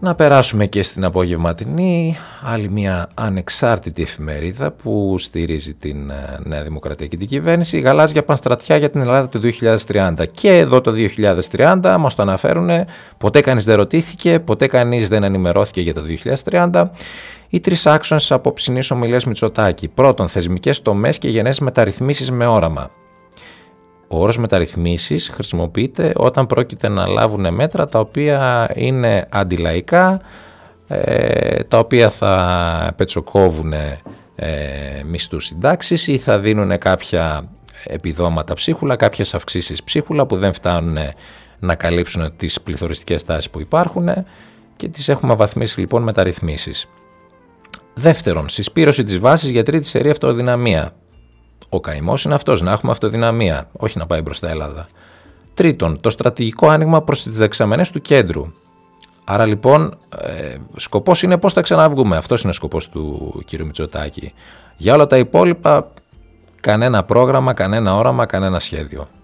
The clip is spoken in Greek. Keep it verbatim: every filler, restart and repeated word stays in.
Να περάσουμε και στην απογευματινή, άλλη μια ανεξάρτητη εφημερίδα που στηρίζει την Νέα Δημοκρατία και την κυβέρνηση, η Γαλάζια Πανστρατιά για την Ελλάδα του δύο χιλιάδες τριάντα. Και εδώ το δύο χιλιάδες τριάντα μας το αναφέρουν, ποτέ κανείς δεν ρωτήθηκε, ποτέ κανείς δεν ενημερώθηκε για το δύο χιλιάδες τριάντα. Οι τρεις άξονες της απόψινής ομιλίας Μητσοτάκη. Πρώτον, θεσμικές τομές και γενναίες μεταρρυθμίσεις με όραμα. Ο όρος μεταρρυθμίσεις χρησιμοποιείται όταν πρόκειται να λάβουν μέτρα τα οποία είναι αντιλαϊκά, ε, τα οποία θα πετσοκόβουν ε, μισθούς συντάξεις ή θα δίνουν κάποια επιδόματα ψίχουλα, κάποιες αυξήσεις ψίχουλα που δεν φτάνουν να καλύψουν τις πληθωριστικές τάσεις που υπάρχουν και τις έχουμε βαθμίσει λοιπόν μεταρρυθμίσεις. Δεύτερον, συσπήρωση της βάσης για τρίτη σερή αυτοδυναμία. Ο καημός είναι αυτός, να έχουμε αυτοδυναμία, όχι να πάει μπροστά Ελλάδα. Τρίτον, το στρατηγικό άνοιγμα προς τις δεξαμενές του κέντρου. Άρα λοιπόν, ε, σκοπός είναι πώς θα ξαναβγούμε. Αυτός είναι ο σκοπός του κ. Μητσοτάκη. Για όλα τα υπόλοιπα, κανένα πρόγραμμα, κανένα όραμα, κανένα σχέδιο.